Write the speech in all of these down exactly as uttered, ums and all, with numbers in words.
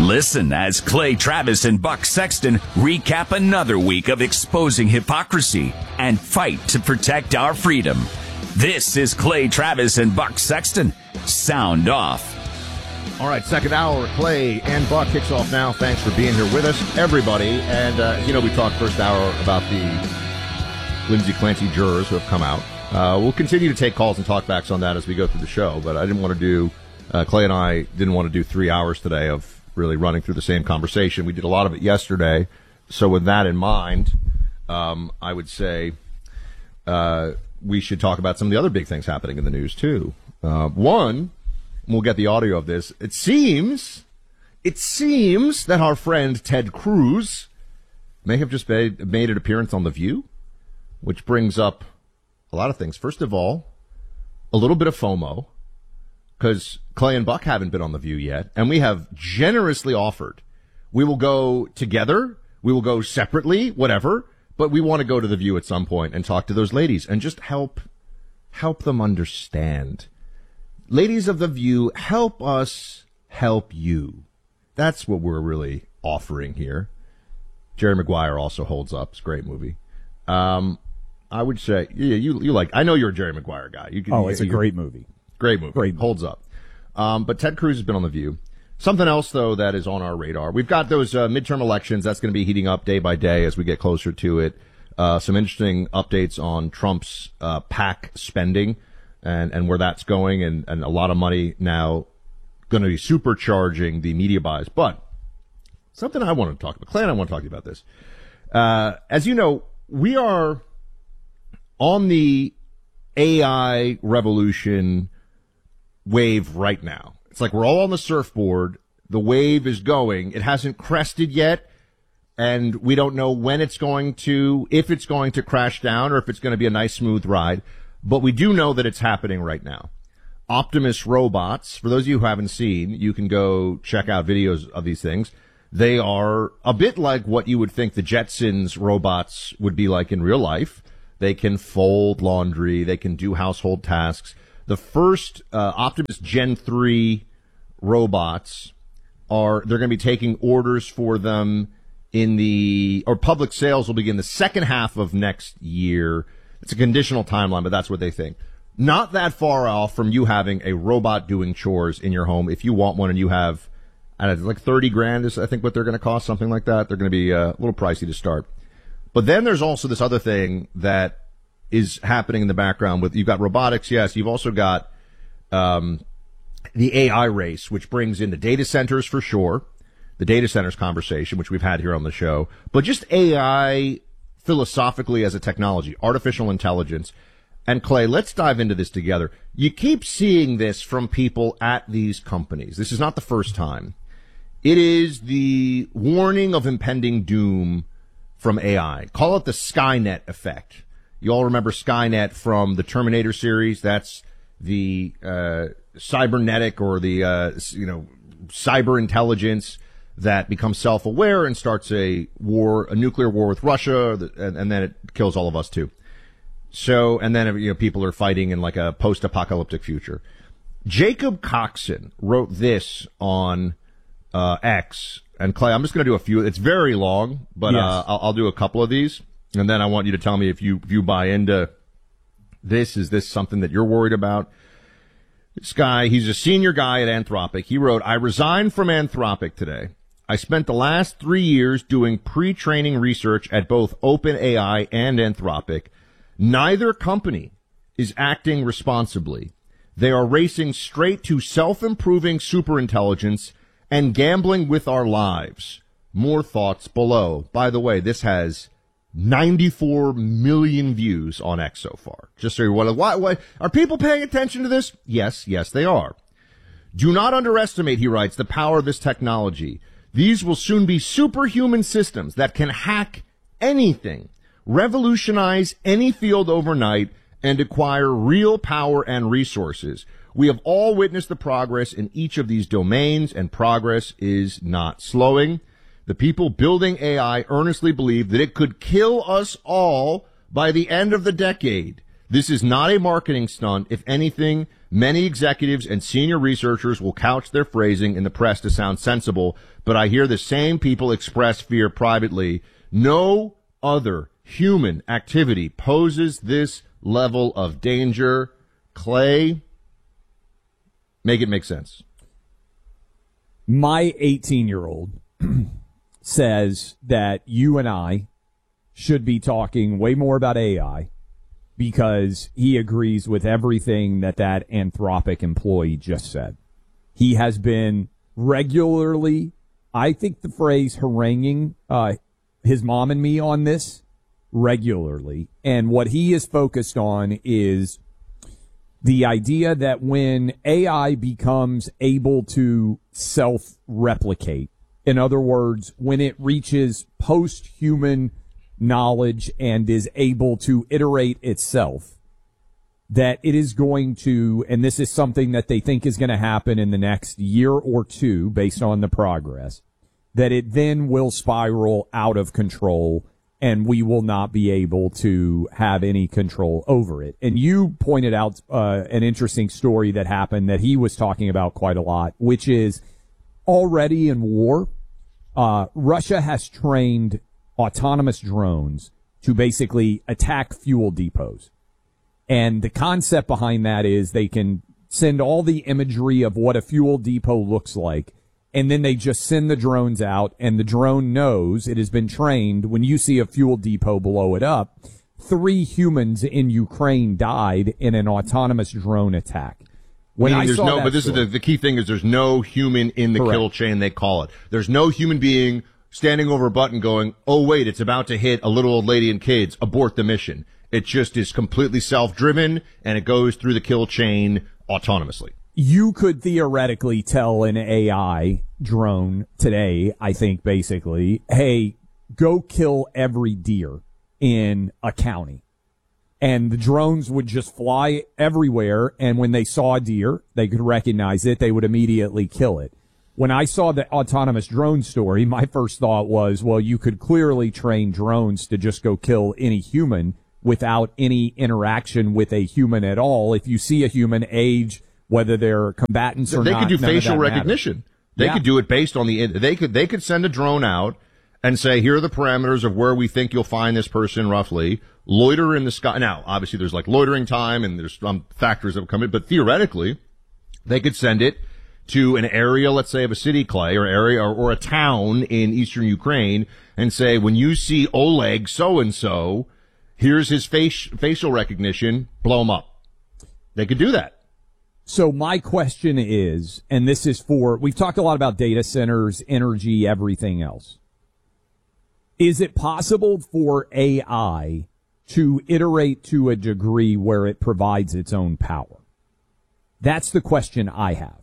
Listen as Clay Travis and Buck Sexton recap another week of exposing hypocrisy and fight to protect our freedom. This is Clay Travis and Buck Sexton. Sound off. All right, second hour, Clay and Buck kicks off now. Thanks for being here with us, everybody. And, uh, you know, we talked first hour about the Lindsay Clancy jurors who have come out. Uh, we'll continue to take calls and talkbacks on that as we go through the show. But I didn't want to do, uh, Clay and I didn't want to do three hours today of really running through the same conversation. We did a lot of it yesterday. So with that in mind, um, I would say uh, we should talk about some of the other big things happening in the news, too. Uh, one, we'll get the audio of this. It seems, it seems that our friend Ted Cruz may have just made, made an appearance on The View, which brings up a lot of things. First of all, a little bit of FOMO, because Clay and Buck haven't been on The View yet, and we have generously offered. We will go together, we will go separately, whatever, but we want to go to The View at some point and talk to those ladies and just help help them understand. Ladies of The View, help us help you. That's what we're really offering here. Jerry Maguire also holds up. It's a great movie. Um, I would say, yeah, you you like, I know you're a Jerry Maguire guy. You can, oh, you, it's a great movie. Great movie. Great movie. Holds up. Um, but Ted Cruz has been on The View. Something else, though, that is on our radar. We've got those uh, midterm elections. That's going to be heating up day by day as we get closer to it. Uh, some interesting updates on Trump's uh, PAC spending and, and where that's going, and, and a lot of money now going to be supercharging the media buys. But something I want to talk about. Clay and I want to talk to you about this. Uh, as you know, we are on the A I revolution wave right now. It's like we're all on the surfboard. The wave is going. It hasn't crested yet, and we don't know when it's going to, if it's going to crash down or if it's going to be a nice smooth ride. But we do know that it's happening right now. Optimus robots, for those of you who haven't seen, you can go check out videos of these things. They are a bit like what you would think the Jetsons robots would be like in real life. They can fold laundry. They can do household tasks. The first uh, Optimus Gen three robots are, they're going to be taking orders for them in the, or public sales will begin the second half of next year. It's a conditional timeline, but that's what they think. Not that far off from you having a robot doing chores in your home. If you want one and you have, I don't know, like thirty grand is I think what they're going to cost, something like that. They're going to be uh, a little pricey to start. But then there's also this other thing that is happening in the background with, you've got robotics, yes. You've also got um, the A I race, which brings in the data centers for sure, the data centers conversation, which we've had here on the show, but just A I philosophically as a technology, artificial intelligence. And Clay, let's dive into this together. You keep seeing this from people at these companies. This is not the first time. It is the warning of impending doom from A I. Call it the Skynet effect. You all remember Skynet from the Terminator series. That's the uh, cybernetic or the, uh, you know, cyber intelligence that becomes self-aware and starts a war, a nuclear war with Russia, and, and then it kills all of us too. So, and then, you know, people are fighting in like a post-apocalyptic future. Jacob Coxon wrote this on uh, X. And Clay, I'm just going to do a few. It's very long, but yes. uh, I'll, I'll do a couple of these. And then I want you to tell me if you, if you buy into this. Is this something that you're worried about? This guy, he's a senior guy at Anthropic. He wrote, I resigned from Anthropic today. I spent the last three years doing pre-training research at both OpenAI and Anthropic. Neither company is acting responsibly. They are racing straight to self-improving superintelligence and gambling with our lives. More thoughts below. By the way, this has ninety-four million views on X so far. Just so you're wondering, why, why, are people paying attention to this? Yes, yes, they are. Do not underestimate, he writes, the power of this technology. These will soon be superhuman systems that can hack anything, revolutionize any field overnight, and acquire real power and resources. We have all witnessed the progress in each of these domains, and progress is not slowing. The people building A I earnestly believe that it could kill us all by the end of the decade. This is not a marketing stunt. If anything, many executives and senior researchers will couch their phrasing in the press to sound sensible, but I hear the same people express fear privately. No other human activity poses this level of danger. Clay, make it make sense. My eighteen-year-old says that you and I should be talking way more about A I because he agrees with everything that that Anthropic employee just said. He has been regularly, I think the phrase haranguing uh, his mom and me on this regularly. And what he is focused on is the idea that when A I becomes able to self-replicate, in other words, when it reaches post-human knowledge and is able to iterate itself, that it is going to, and this is something that they think is going to happen in the next year or two based on the progress, that it then will spiral out of control and we will not be able to have any control over it. And you pointed out uh, an interesting story that happened that he was talking about quite a lot, which is already in war, uh, Russia has trained autonomous drones to basically attack fuel depots. And the concept behind that is they can send all the imagery of what a fuel depot looks like, and then they just send the drones out, and the drone knows, it has been trained, when you see a fuel depot, blow it up. Three humans in Ukraine died in an autonomous drone attack. When Meaning I there's saw no, that but this story, is the, the key thing is there's no human in the Correct. kill chain, they call it. There's no human being standing over a button going, oh, wait, it's about to hit a little old lady and kids, abort the mission. It just is completely self-driven, and it goes through the kill chain autonomously. You could theoretically tell an A I drone today, I think, basically, hey, go kill every deer in a county. And the drones would just fly everywhere, and when they saw a deer, they could recognize it, they would immediately kill it. When I saw the autonomous drone story, my first thought was, well, you could clearly train drones to just go kill any human without any interaction with a human at all. If you see a human age, whether they're combatants or they not, could do none of facial that recognition. matters. They Yeah. could do it based on the, they could, they could send a drone out and say, here are the parameters of where we think you'll find this person roughly, loiter in the sky. Now, obviously there's like loitering time and there's some factors that come in, but theoretically they could send it to an area, let's say of a city, Clay, or area or, or a town in eastern Ukraine and say, when you see Oleg so-and-so, here's his face, facial recognition, blow him up. They could do that. So my question is, and this is for, we've talked a lot about data centers, energy, everything else. Is it possible for A I to iterate to a degree where it provides its own power? That's the question I have.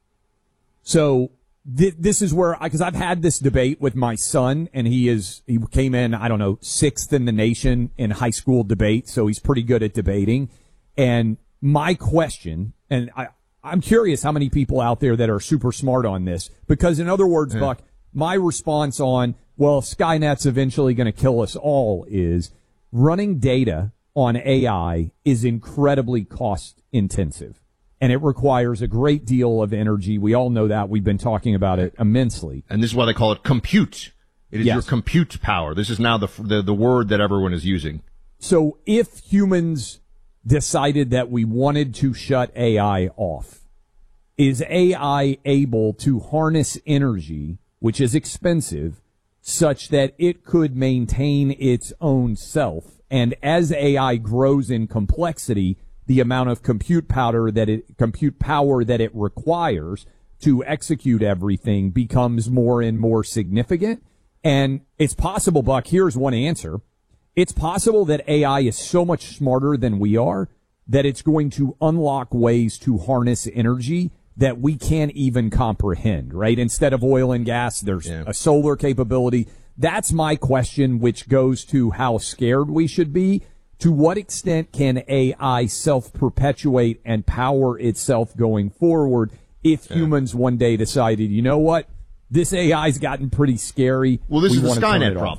So th- this is where, because I've had this debate with my son, and he is, he came in, I don't know, sixth in the nation in high school debate, so he's pretty good at debating. And my question, and I, I'm curious how many people out there that are super smart on this, because in other words, yeah. Buck, my response on, well, Skynet's eventually going to kill us all is running data on A I is incredibly cost intensive, and it requires a great deal of energy. We all know that. We've been talking about it immensely. And this is why they call it compute. It is yes. your compute power. This is now the, the, the word that everyone is using. So if humans decided that we wanted to shut A I off, is A I able to harness energy, which is expensive, such that it could maintain its own self? And as A I grows in complexity, the amount of compute power that it compute power that it requires to execute everything becomes more and more significant. And it's possible, Buck, here's one answer. It's possible that A I is so much smarter than we are that it's going to unlock ways to harness energy that we can't even comprehend, right? Instead of oil and gas, there's yeah. a solar capability. That's my question, which goes to how scared we should be. To what extent can A I self-perpetuate and power itself going forward if yeah. humans one day decided, you know what, this A I's gotten pretty scary. Well, this we is the want to turn Skynet it problem. off.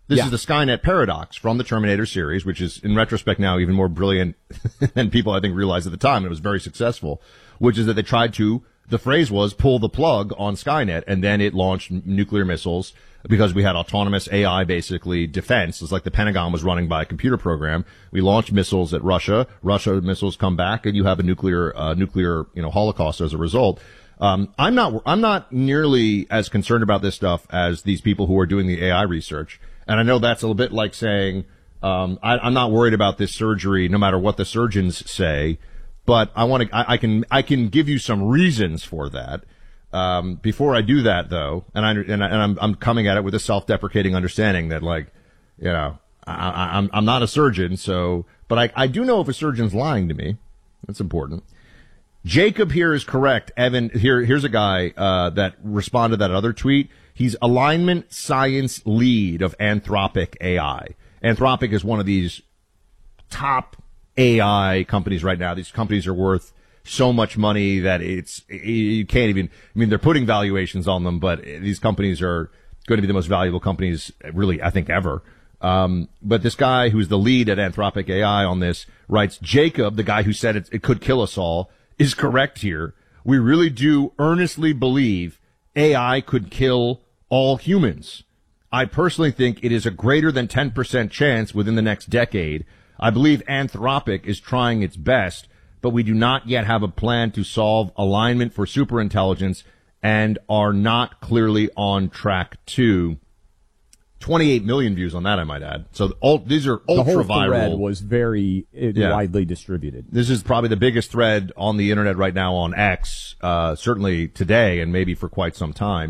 This Yeah. is the Skynet paradox from the Terminator series, which is, in retrospect now, even more brilliant than people, I think, realized at the time. It was very successful, which is that they tried to, the phrase was, pull the plug on Skynet, and then it launched n- nuclear missiles because we had autonomous A I, basically, defense. It's like the Pentagon was running by a computer program. We launched missiles at Russia. Russia missiles come back, and you have a nuclear, uh, nuclear, you know, holocaust as a result. Um, I'm not, I'm not nearly as concerned about this stuff as these people who are doing the A I research. And I know that's a little bit like saying, um, I, I'm not worried about this surgery no matter what the surgeons say, but I want to, I, I can, I can give you some reasons for that. Um, before I do that though, and I, and, I, and I'm, I'm coming at it with a self-deprecating understanding that, like, you know, I, I, I'm, I'm not a surgeon, so, but I, I do know if a surgeon's lying to me. That's important. Jacob here is correct. Evan, here, here's a guy, uh, that responded to that other tweet. He's alignment science lead of Anthropic A I. Anthropic is one of these top A I companies right now. These companies are worth so much money that it's, you can't even, I mean, they're putting valuations on them, but these companies are going to be the most valuable companies, really, I think, ever. Um, but this guy who's the lead at Anthropic A I on this writes, Jacob, the guy who said it, it could kill us all, is correct here. We really do earnestly believe A I could kill all humans. I personally think it is a greater than ten percent chance within the next decade. I believe Anthropic is trying its best, but we do not yet have a plan to solve alignment for superintelligence and are not clearly on track to. twenty-eight million views on that, I might add. So all, these are ultra the whole viral. thread was very uh, Yeah. widely distributed. This is probably the biggest thread on the internet right now on X, uh, certainly today and maybe for quite some time.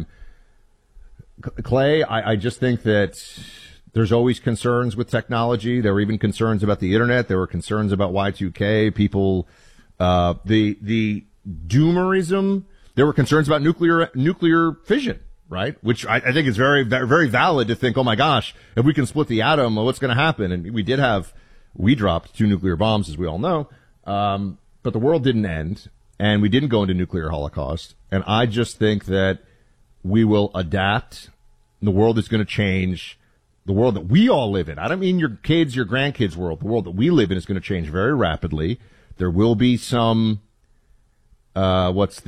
Clay, I, I just think that there's always concerns with technology. There were even concerns about the internet. There were concerns about Y two K. People, uh, the, the doomerism. There were concerns about nuclear, nuclear fission, right? Which I, I think is very, very valid to think, oh my gosh, if we can split the atom, well, what's going to happen? And we did have, we dropped two nuclear bombs, as we all know. Um, but the world didn't end and we didn't go into nuclear holocaust. And I just think that we will adapt. The world is going to change. The world that we all live in. I don't mean your kids, your grandkids' world. The world that we live in is going to change very rapidly. There will be some, uh, what's the